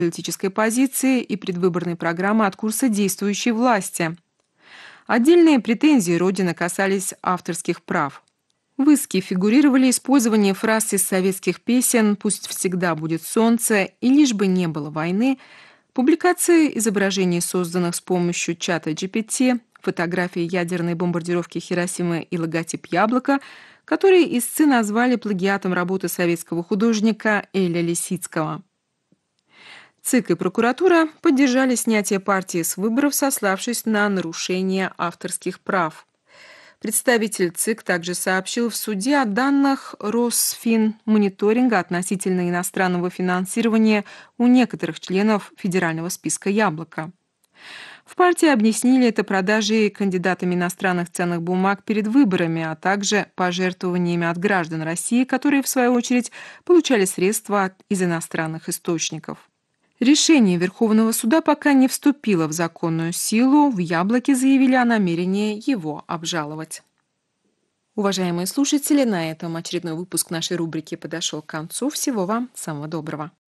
политической позиции и предвыборной программы от курса действующей власти. Отдельные претензии Родины касались авторских прав. В иске фигурировали использование фраз из советских песен «Пусть всегда будет солнце» и «Лишь бы не было войны», публикация изображений, созданных с помощью чата GPT, фотографии ядерной бомбардировки Хиросимы и логотип яблока, которые истцы назвали плагиатом работы советского художника Эля Лисицкого. ЦИК и прокуратура поддержали снятие партии с выборов, сославшись на нарушение авторских прав. Представитель ЦИК также сообщил в суде о данных Росфинмониторинга относительно иностранного финансирования у некоторых членов федерального списка «Яблоко». В партии объяснили это продажей кандидатами иностранных ценных бумаг перед выборами, а также пожертвованиями от граждан России, которые, в свою очередь, получали средства из иностранных источников. Решение Верховного суда пока не вступило в законную силу, в «Яблоке» заявили о намерении его обжаловать. Уважаемые слушатели, на этом очередной выпуск нашей рубрики подошел к концу. Всего вам самого доброго.